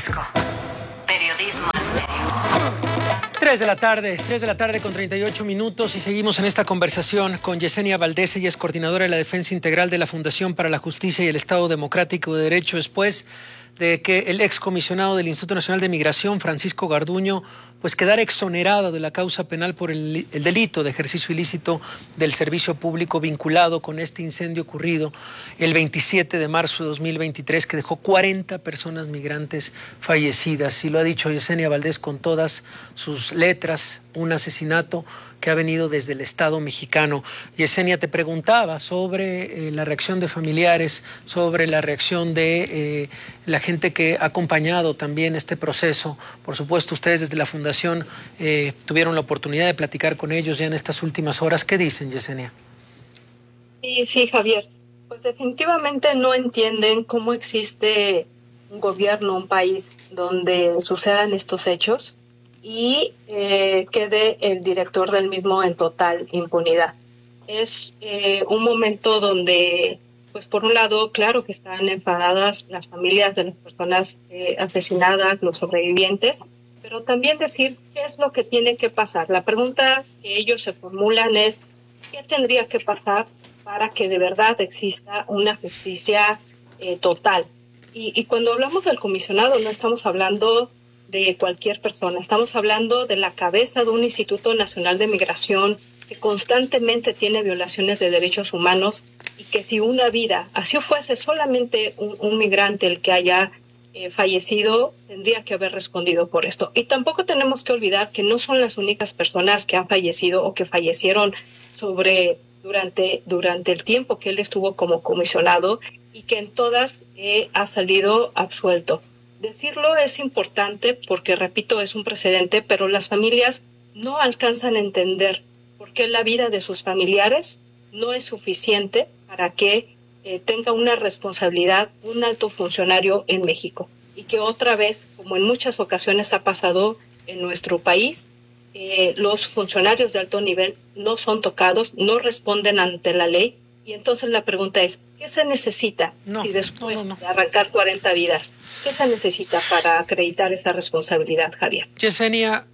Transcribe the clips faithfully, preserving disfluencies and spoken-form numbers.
Jalisco. Periodismo en serio. Tres de la tarde, tres de la tarde con treinta y ocho minutos y seguimos en esta conversación con Yesenia Valdés. Ella es coordinadora de la Defensa Integral de la Fundación para la Justicia y el Estado Democrático de Derecho, después de que el excomisionado del Instituto Nacional de Migración, Francisco Garduño, pues quedara exonerado de la causa penal por el, el delito de ejercicio ilícito del servicio público vinculado con este incendio ocurrido el veintisiete de marzo de dos mil veintitrés, que dejó cuarenta personas migrantes fallecidas. Y lo ha dicho Yesenia Valdés con todas sus letras, un asesinato que ha venido desde el Estado mexicano. Yesenia, te preguntaba sobre eh, la reacción de familiares, sobre la reacción de eh, la gente que ha acompañado también este proceso. Por supuesto, ustedes desde la Fundación eh, tuvieron la oportunidad de platicar con ellos ya en estas últimas horas. ¿Qué dicen, Yesenia? Sí, sí, Javier. Pues definitivamente no entienden cómo existe un gobierno, un país donde sucedan estos hechos y eh, quede el director del mismo en total impunidad. Es eh, un momento donde, pues por un lado, claro que están enfadadas las familias de las personas eh, asesinadas, los sobrevivientes, pero también decir qué es lo que tiene que pasar. La pregunta que ellos se formulan es qué tendría que pasar para que de verdad exista una justicia eh, total. Y, y cuando hablamos del comisionado no estamos hablando de cualquier persona, estamos hablando de la cabeza de un Instituto Nacional de Migración que constantemente tiene violaciones de derechos humanos y que si una vida, así fuese solamente un, un migrante el que haya eh, fallecido, tendría que haber respondido por esto. Y tampoco tenemos que olvidar que no son las únicas personas que han fallecido o que fallecieron sobre durante, durante el tiempo que él estuvo como comisionado y que en todas eh, ha salido absuelto. Decirlo es importante porque, repito, es un precedente, pero las familias no alcanzan a entender por qué la vida de sus familiares no es suficiente para que eh, tenga una responsabilidad un alto funcionario en México. Y que otra vez, como en muchas ocasiones ha pasado en nuestro país, eh, los funcionarios de alto nivel no son tocados, no responden ante la ley. Y entonces la pregunta es, ¿qué se necesita no, si después no, no, no. de arrancar cuarenta vidas, qué se necesita para acreditar esa responsabilidad, Javier? Yesenia,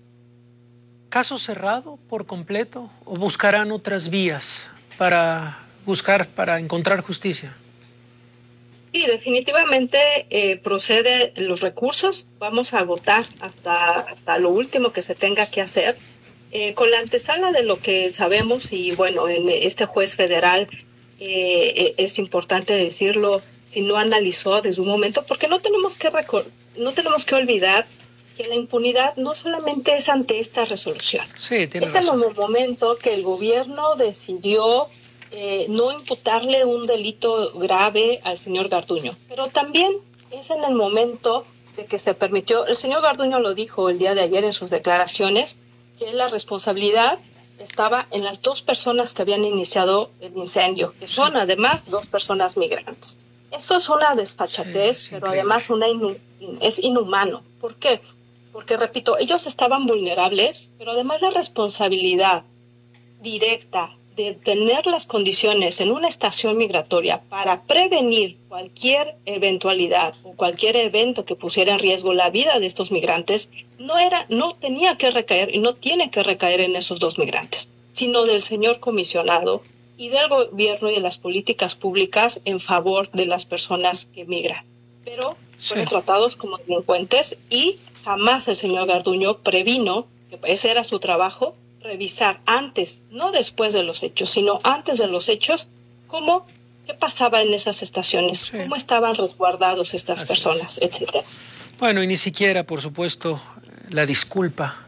¿caso cerrado por completo o buscarán otras vías para buscar, para encontrar justicia? Sí, definitivamente eh, procede los recursos, vamos a agotar hasta, hasta lo último que se tenga que hacer. Eh, con la antesala de lo que sabemos y bueno, en este juez federal eh, es importante decirlo, si no analizó desde un momento, porque no tenemos que recor- no tenemos que olvidar que la impunidad no solamente es ante esta resolución. Sí, tiene es razón. en el momento que el gobierno decidió eh, no imputarle un delito grave al señor Garduño, pero también es en el momento de que se permitió, el señor Garduño lo dijo el día de ayer en sus declaraciones, que la responsabilidad estaba en las dos personas que habían iniciado el incendio, que son sí. además dos personas migrantes. Esto es una desfachatez, sí, pero increíble. Además una inu- es inhumano. ¿Por qué? Porque, repito, ellos estaban vulnerables, pero además la responsabilidad directa de tener las condiciones en una estación migratoria para prevenir cualquier eventualidad o cualquier evento que pusiera en riesgo la vida de estos migrantes no era, no tenía que recaer y no tiene que recaer en esos dos migrantes, sino del señor comisionado y del gobierno y de las políticas públicas en favor de las personas que migran. Pero fueron sí. tratados como delincuentes y jamás el señor Garduño previno, que ese era su trabajo, revisar antes, no después de los hechos, sino antes de los hechos, cómo, qué pasaba en esas estaciones, sí. cómo estaban resguardados estas Así personas, es. etcétera. Bueno, y ni siquiera, por supuesto, la disculpa,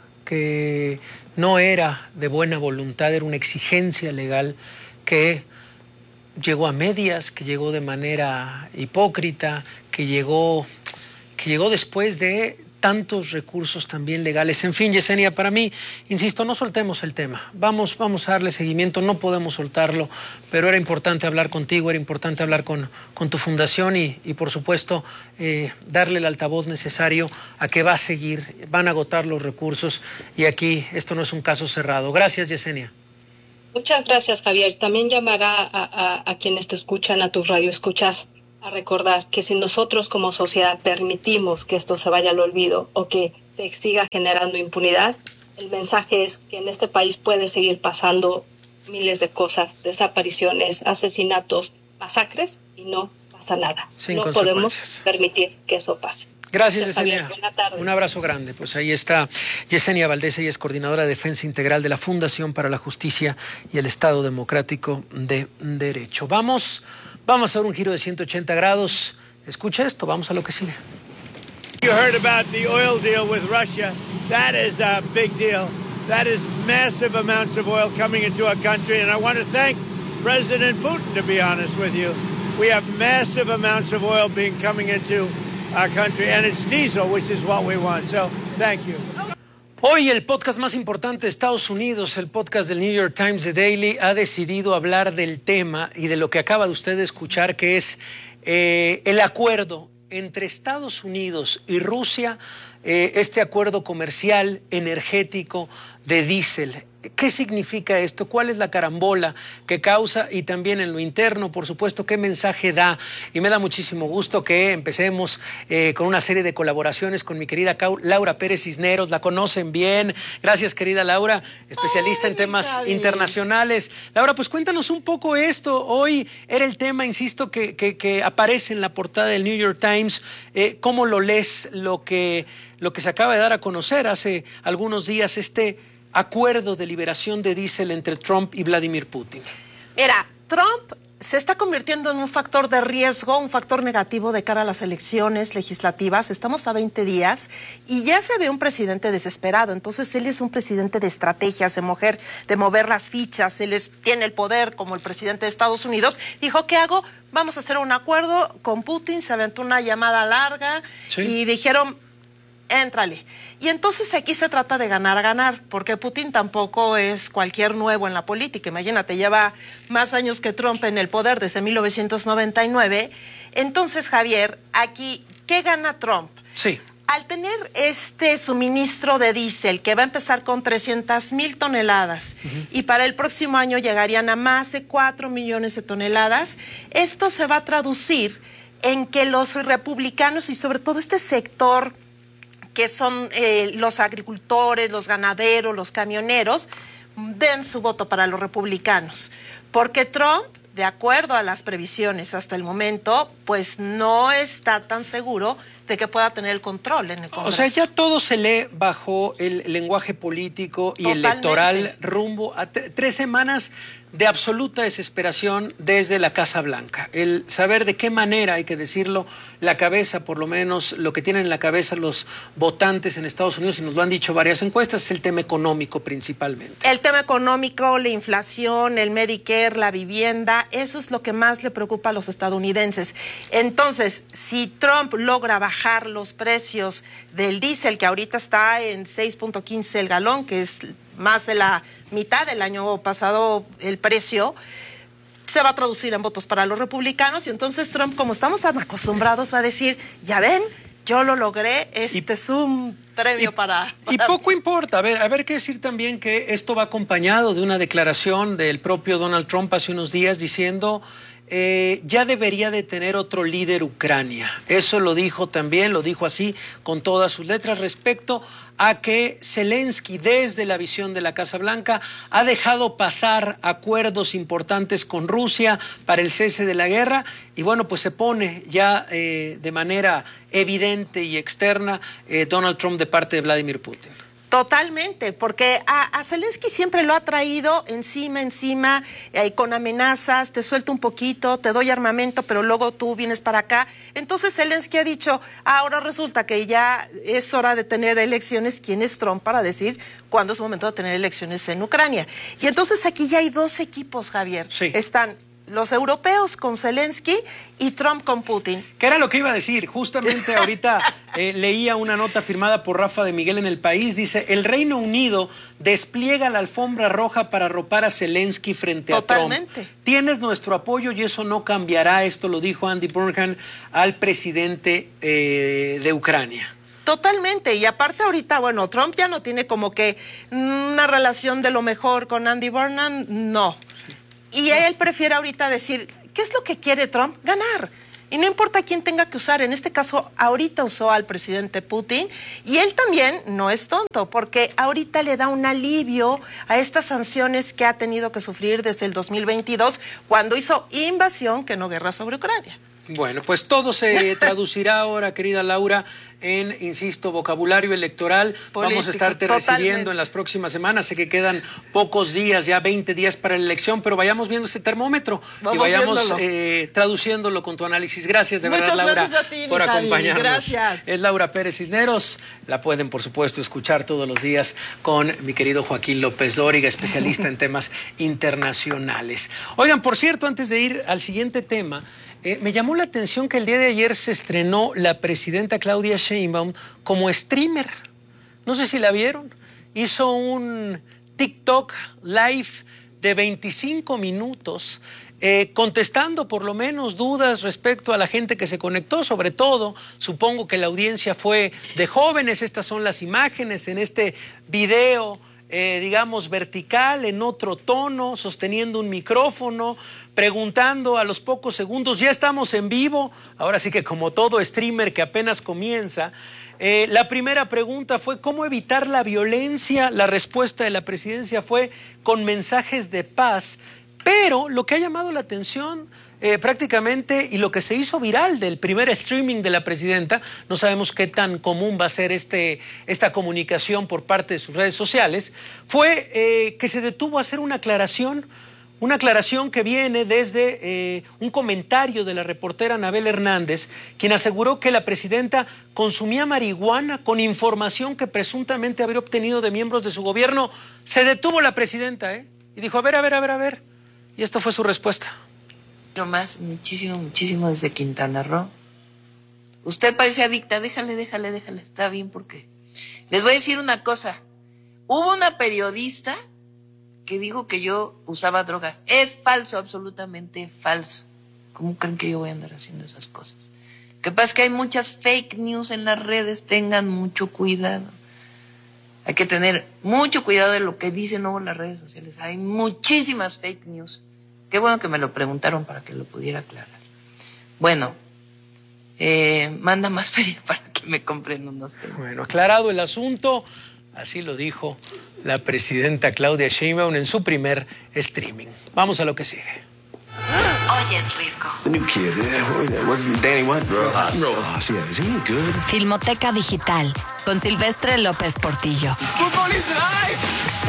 que no era de buena voluntad, era una exigencia legal que llegó a medias, que llegó de manera hipócrita, que llegó, que llegó después de tantos recursos también legales. En fin, Yesenia, para mí, insisto, no soltemos el tema. Vamos, vamos a darle seguimiento, no podemos soltarlo, pero era importante hablar contigo, era importante hablar con, con tu fundación y, y por supuesto, eh, darle el altavoz necesario a que va a seguir, van a agotar los recursos y aquí esto no es un caso cerrado. Gracias, Yesenia. Muchas gracias, Javier. También llamará a, a, a quienes te escuchan, a tus radioescuchas, a recordar que si nosotros como sociedad permitimos que esto se vaya al olvido o que se siga generando impunidad, el mensaje es que en este país puede seguir pasando miles de cosas, desapariciones, asesinatos, masacres, y no pasa nada. Sin no podemos permitir que eso pase. Gracias, Yesenia. Un abrazo grande. Pues ahí está Yesenia Valdés, ella es coordinadora de Defensa Integral de la Fundación para la Justicia y el Estado Democrático de Derecho. Vamos, vamos a hacer un giro de ciento ochenta grados. Escucha esto, vamos a lo que sigue. You heard about the oil deal with Russia. That is a big deal. That is massive amounts of oil coming into our country, and I want to thank President Putin, to be honest with you. We have massive amounts of oil being coming into our country, and it's diesel, which is what we want. So, thank you. Hoy el podcast más importante de Estados Unidos, el podcast del New York Times The Daily, ha decidido hablar del tema y de lo que acaba de usted de escuchar, que es eh, el acuerdo entre Estados Unidos y Rusia, eh, este acuerdo comercial energético de diésel. ¿Qué significa esto? ¿Cuál es la carambola que causa? Y también en lo interno, por supuesto, ¿qué mensaje da? Y me da muchísimo gusto que empecemos eh, con una serie de colaboraciones con mi querida Laura Pérez Cisneros. La conocen bien. Gracias, querida Laura, especialista Ay, en temas Gaby. internacionales. Laura, pues cuéntanos un poco esto. Hoy era el tema, insisto, que, que, que aparece en la portada del New York Times. Eh, ¿Cómo lo lees lo que, lo que se acaba de dar a conocer hace algunos días, este acuerdo de liberación de diésel entre Trump y Vladimir Putin? Mira, Trump se está convirtiendo en un factor de riesgo, un factor negativo de cara a las elecciones legislativas. Estamos a veinte días y ya se ve un presidente desesperado. Entonces él es un presidente de estrategias, de mover, de mover las fichas. Él es, tiene el poder como el presidente de Estados Unidos. Dijo, ¿qué hago? Vamos a hacer un acuerdo con Putin. Se aventó una llamada larga ¿Sí? y dijeron, éntrale. Y entonces aquí se trata de ganar a ganar, porque Putin tampoco es cualquier nuevo en la política. Imagínate, lleva más años que Trump en el poder, desde mil novecientos noventa y nueve. Entonces, Javier, aquí, ¿qué gana Trump? Sí. Al tener este suministro de diésel, que va a empezar con trescientas mil toneladas, uh-huh. y para el próximo año llegarían a más de cuatro millones de toneladas, esto se va a traducir en que los republicanos y sobre todo este sector que son eh, los agricultores, los ganaderos, los camioneros, den su voto para los republicanos. Porque Trump, de acuerdo a las previsiones hasta el momento, pues no está tan seguro de que pueda tener el control en el Congreso. O sea, ya todo se lee bajo el lenguaje político y Totalmente. electoral rumbo a tres semanas de absoluta desesperación desde la Casa Blanca. El saber de qué manera, hay que decirlo, la cabeza, por lo menos lo que tienen en la cabeza los votantes en Estados Unidos, y nos lo han dicho varias encuestas, es el tema económico principalmente. El tema económico, la inflación, el Medicare, la vivienda, eso es lo que más le preocupa a los estadounidenses. Entonces, si Trump logra bajar los precios del diésel, que ahorita está en seis punto quince el galón, que es más de la mitad del año pasado el precio, se va a traducir en votos para los republicanos, y entonces Trump, como estamos tan acostumbrados, va a decir, ya ven, yo lo logré, este y, es un premio y, para, para... Y poco importa, a ver, a ver qué decir también que esto va acompañado de una declaración del propio Donald Trump hace unos días diciendo... Eh, ya debería de tener otro líder Ucrania. Eso lo dijo también, lo dijo así con todas sus letras respecto a que Zelensky, desde la visión de la Casa Blanca, ha dejado pasar acuerdos importantes con Rusia para el cese de la guerra, y bueno, pues se pone ya eh, de manera evidente y externa eh, Donald Trump de parte de Vladimir Putin. Totalmente, porque a, a Zelensky siempre lo ha traído encima, encima, eh, con amenazas, te suelto un poquito, te doy armamento, pero luego tú vienes para acá. Entonces Zelensky ha dicho, ahora resulta que ya es hora de tener elecciones. ¿Quién es Trump para decir cuándo es el momento de tener elecciones en Ucrania? Y entonces aquí ya hay dos equipos, Javier. Sí. Están los europeos con Zelensky y Trump con Putin. ¿Qué era lo que iba a decir? Justamente ahorita eh, leía una nota firmada por Rafa de Miguel en El País. Dice, el Reino Unido despliega la alfombra roja para arropar a Zelensky frente Totalmente. a Trump. Tienes nuestro apoyo y eso no cambiará. Esto lo dijo Andy Burnham al presidente eh, de Ucrania. Totalmente, y aparte ahorita, bueno, Trump ya no tiene como que una relación de lo mejor con Andy Burnham, no. Sí. Y él prefiere ahorita decir, ¿qué es lo que quiere Trump? Ganar. Y no importa quién tenga que usar, en este caso ahorita usó al presidente Putin y él también no es tonto porque ahorita le da un alivio a estas sanciones que ha tenido que sufrir desde el dos mil veintidós cuando hizo invasión que no guerra sobre Ucrania. Bueno, pues todo se traducirá ahora, querida Laura, en, insisto, vocabulario electoral. Político, Vamos a estarte totalmente. recibiendo en las próximas semanas. Sé que quedan pocos días, ya veinte días para la elección, pero vayamos viendo este termómetro Vamos y vayamos viéndolo. eh, traduciéndolo con tu análisis. Gracias, de Muchas verdad, Laura, gracias a ti, por mi Javi. acompañarnos. Gracias. Es Laura Pérez Cisneros. La pueden, por supuesto, escuchar todos los días con mi querido Joaquín López Dóriga, especialista en temas internacionales. Oigan, por cierto, antes de ir al siguiente tema, Eh, me llamó la atención que el día de ayer se estrenó la presidenta Claudia Sheinbaum como streamer. No sé si la vieron. Hizo un TikTok live de veinticinco minutos eh, contestando por lo menos dudas respecto a la gente que se conectó. Sobre todo, supongo que la audiencia fue de jóvenes. Estas son las imágenes en este video. Eh, digamos, vertical, en otro tono, sosteniendo un micrófono, preguntando a los pocos segundos, ya estamos en vivo, ahora sí que como todo streamer que apenas comienza, eh, la primera pregunta fue ¿cómo evitar la violencia? La respuesta de la presidencia fue con mensajes de paz, pero lo que ha llamado la atención Eh, prácticamente, y lo que se hizo viral del primer streaming de la presidenta, no sabemos qué tan común va a ser este, esta comunicación por parte de sus redes sociales, fue eh, que se detuvo a hacer una aclaración, una aclaración que viene desde eh, un comentario de la reportera Anabel Hernández, quien aseguró que la presidenta consumía marihuana con información que presuntamente habría obtenido de miembros de su gobierno. Se detuvo la presidenta, ¿eh? Y dijo, a ver, a ver, a ver, a ver. Y esta fue su respuesta. Más, muchísimo, muchísimo desde Quintana Roo. Usted parece adicta, déjale, déjale, déjale, está bien porque... Les voy a decir una cosa, hubo una periodista que dijo que yo usaba drogas. Es falso, absolutamente falso. ¿Cómo creen que yo voy a andar haciendo esas cosas? Lo que pasa es que hay muchas fake news en las redes, tengan mucho cuidado. Hay que tener mucho cuidado de lo que dicen luego en las redes sociales. Hay muchísimas fake news. Qué bueno que me lo preguntaron para que lo pudiera aclarar. Bueno, eh, manda más feria para que me compren unos temas. Bueno, aclarado el asunto, así lo dijo la presidenta Claudia Sheinbaum en su primer streaming. Vamos a lo que sigue. Oyes Risco. The new kid, uh, what's Danny what? Rojas. Rojas, yeah. Is he good? Filmoteca Digital con Silvestre López Portillo. Football is life.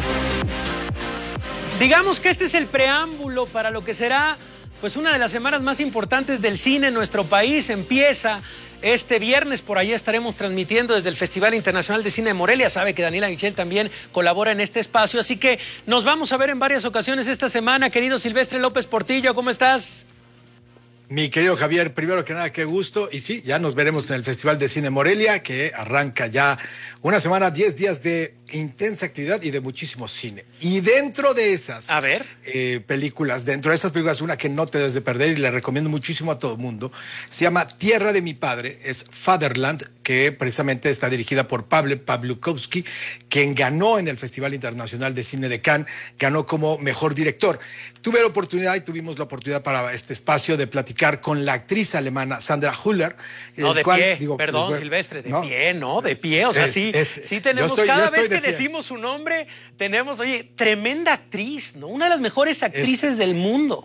Digamos que este es el preámbulo para lo que será pues una de las semanas más importantes del cine en nuestro país. Empieza este viernes, por allá estaremos transmitiendo desde el Festival Internacional de Cine de Morelia. Sabe que Daniela Michel también colabora en este espacio, así que nos vamos a ver en varias ocasiones esta semana. Querido Silvestre López Portillo, ¿cómo estás? Mi querido Javier, primero que nada, qué gusto. Y sí, ya nos veremos en el Festival de Cine Morelia, que arranca ya una semana, diez días de intensa actividad y de muchísimo cine. Y dentro de esas a ver. Eh, películas, dentro de esas películas, una que no te debes de perder y le recomiendo muchísimo a todo el mundo, se llama Tierra de mi padre, es Fatherland, que precisamente está dirigida por Paweł Pawlikowski, quien ganó en el Festival Internacional de Cine de Cannes, ganó como mejor director. Tuve la oportunidad y tuvimos la oportunidad para este espacio de platicar con la actriz alemana Sandra Hüller. No, de cual, pie, digo, perdón, pues, Silvestre, de no, pie, no, de pie, o sea, es, sí, es, sí tenemos, estoy, cada vez que de decimos su nombre, tenemos, oye, tremenda actriz, ¿no? Una de las mejores actrices es, del mundo.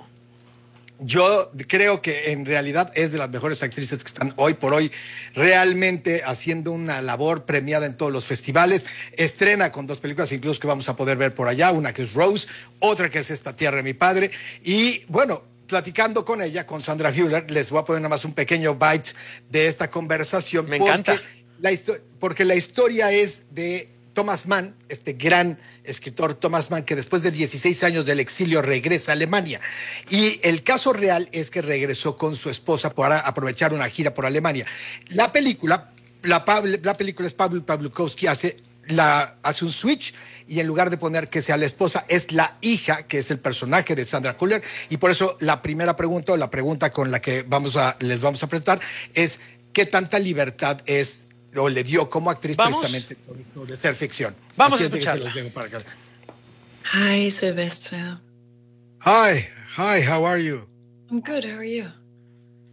Yo creo que en realidad es de las mejores actrices que están hoy por hoy realmente haciendo una labor premiada en todos los festivales. Estrena con dos películas incluso que vamos a poder ver por allá, una que es Rose, otra que es esta Tierra de mi padre. Y bueno, platicando con ella, con Sandra Hüller, les voy a poner nada más un pequeño bite de esta conversación. Me porque encanta. La porque la historia es de Thomas Mann, este gran escritor Thomas Mann, que después de dieciséis años del exilio regresa a Alemania. Y el caso real es que regresó con su esposa para aprovechar una gira por Alemania. La película, la, la película es Paweł Pawlikowski, hace, la, hace un switch y en lugar de poner que sea la esposa, es la hija, que es el personaje de Sandra Hüller. Y por eso la primera pregunta, o la pregunta con la que vamos a, les vamos a presentar es ¿qué tanta libertad es o le dio como actriz ¿Vamos? precisamente por esto de ser ficción? Vamos Así a es de que escucharla. se los dejo para acá. Hi, Silvestre. Hi, hi, how are you? I'm good. How are you?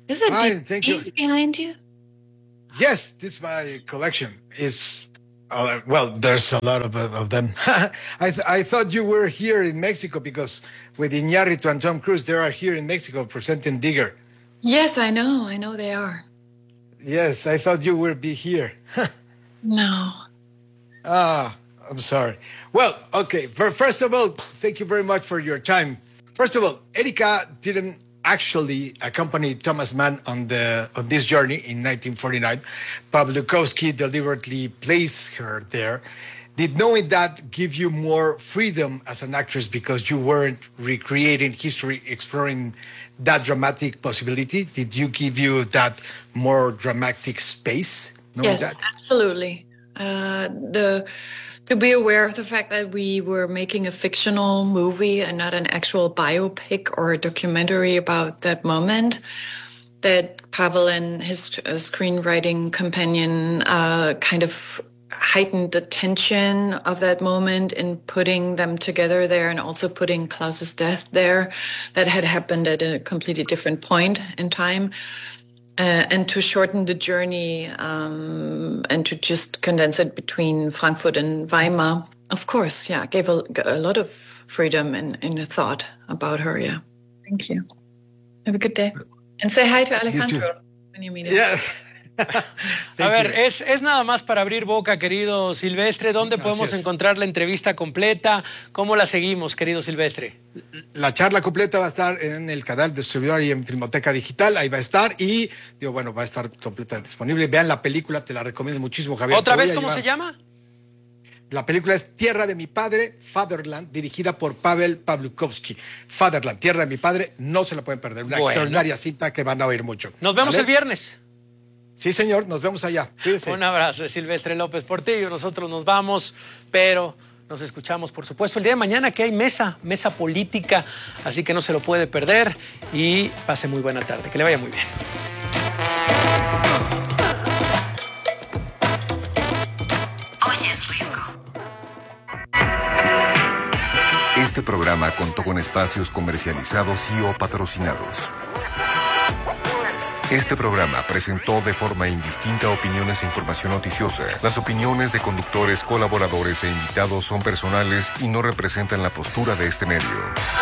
Is it Fine, thank you. behind you? Yes, this is my collection. Is uh, well, there's a lot of, of them. I th- I thought you were here in Mexico because with Iñárritu and Tom Cruise, they are here in Mexico presenting Digger. Yes, I know. I know they are. Yes, I thought you would be here. No. Ah, I'm sorry. Well, okay. For, first of all, thank you very much for your time. First of all, Erika didn't actually accompany Thomas Mann on the on this journey in nineteen forty-nine. Pawlikowski deliberately placed her there. Did knowing that give you more freedom as an actress because you weren't recreating history, exploring that dramatic possibility? Did you give you that more dramatic space? Knowing Yes, that? absolutely. Uh, the to be aware of the fact that we were making a fictional movie and not an actual biopic or a documentary about that moment, that Pavel and his uh, screenwriting companion uh, kind of heightened the tension of that moment in putting them together there, and also putting Klaus's death there that had happened at a completely different point in time. Uh, and to shorten the journey um, and to just condense it between Frankfurt and Weimar, of course, yeah, gave a, a lot of freedom in, in the thought about her, yeah. Thank you. Have a good day. And say hi to Alejandro when you meet him. Yeah. A ver, es, es nada más para abrir boca, querido Silvestre. ¿Dónde Gracias. podemos encontrar la entrevista completa? ¿Cómo la seguimos, querido Silvestre? La charla completa va a estar en el canal de Distribuidor y en Filmoteca Digital, ahí va a estar y, digo, bueno, va a estar completamente disponible. Vean la película, te la recomiendo muchísimo, Javier. ¿Otra Te voy vez a cómo llevar. se llama? La película es Tierra de mi padre, Fatherland, dirigida por Pavel Pawlikowski. Fatherland, Tierra de mi padre, no se la pueden perder. Una Bueno. extraordinaria cinta que van a oír mucho. Nos vemos ¿Vale? el viernes. Sí, señor, nos vemos allá. Cuídense. Un abrazo de Silvestre López Portillo. Nosotros nos vamos, pero nos escuchamos, por supuesto, el día de mañana, que hay mesa, mesa política, así que no se lo puede perder y pase muy buena tarde. Que le vaya muy bien. Hoy es riesgo. Este programa contó con espacios comercializados y o patrocinados. Este programa presentó de forma indistinta opiniones e información noticiosa. Las opiniones de conductores, colaboradores e invitados son personales y no representan la postura de este medio.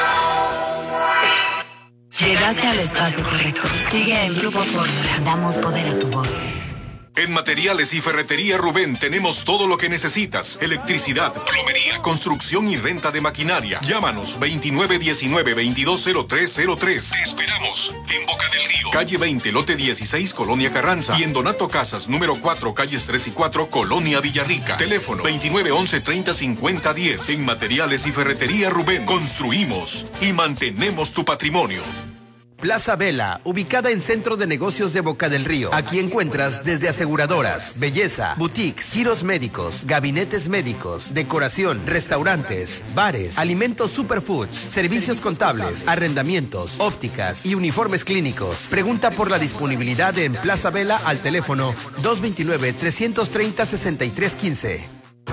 Llegaste al espacio correcto. Sigue el Grupo Fórmula. Damos poder a tu voz. En Materiales y Ferretería Rubén tenemos todo lo que necesitas. Electricidad, plomería, construcción y renta de maquinaria. Llámanos veintinueve diecinueve veintidós cero tres cero tres. Te esperamos en Boca del Río, calle veinte, lote dieciséis, Colonia Carranza. Y en Donato Casas, número cuatro, calles tres y cuatro, Colonia Villarrica. Teléfono veintinueve once treinta cincuenta diez. En Materiales y Ferretería Rubén construimos y mantenemos tu patrimonio. Plaza Vela, ubicada en Centro de Negocios de Boca del Río. Aquí encuentras desde aseguradoras, belleza, boutiques, giros médicos, gabinetes médicos, decoración, restaurantes, bares, alimentos superfoods, servicios contables, arrendamientos, ópticas y uniformes clínicos. Pregunta por la disponibilidad en Plaza Vela al teléfono dos veintinueve, trescientos treinta, sesenta y tres quince.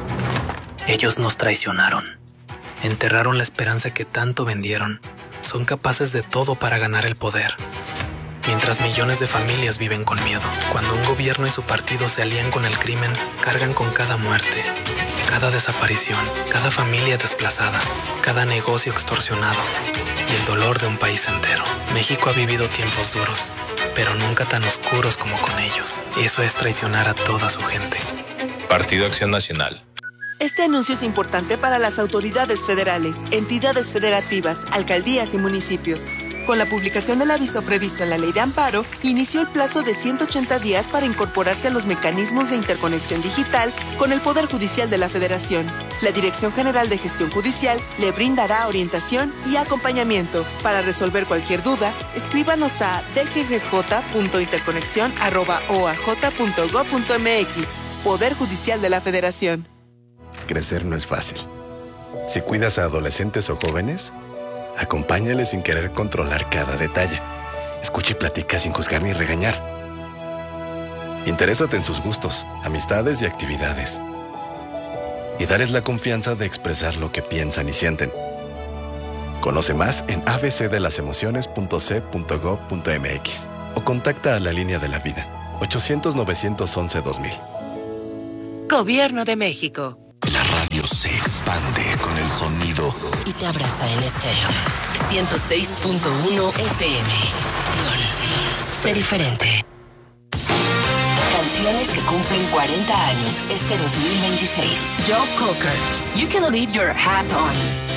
Ellos nos traicionaron. Enterraron la esperanza que tanto vendieron. Son capaces de todo para ganar el poder. Mientras millones de familias viven con miedo, cuando un gobierno y su partido se alían con el crimen, cargan con cada muerte, cada desaparición, cada familia desplazada, cada negocio extorsionado y el dolor de un país entero. México ha vivido tiempos duros, pero nunca tan oscuros como con ellos. Eso es traicionar a toda su gente. Partido Acción Nacional. Este anuncio es importante para las autoridades federales, entidades federativas, alcaldías y municipios. Con la publicación del aviso previsto en la Ley de Amparo, inició el plazo de ciento ochenta días para incorporarse a los mecanismos de interconexión digital con el Poder Judicial de la Federación. La Dirección General de Gestión Judicial le brindará orientación y acompañamiento. Para resolver cualquier duda, escríbanos a d g g j punto interconexión arroba o a j punto gob punto m x. Poder Judicial de la Federación. Crecer no es fácil. Si cuidas a adolescentes o jóvenes, acompáñales sin querer controlar cada detalle. Escucha y platica sin juzgar ni regañar. Interésate en sus gustos, amistades y actividades. Y darles la confianza de expresar lo que piensan y sienten. Conoce más en a b c de las emociones punto c punto gob punto m x. o contacta a la línea de la vida, ochocientos, novecientos once, dos mil. Gobierno de México. La radio se expande con el sonido y te abraza en estéreo. ciento seis punto uno F M. Sé diferente. Canciones que cumplen cuarenta años este dos mil veintiséis. Joe Cocker, You Can Leave Your Hat On.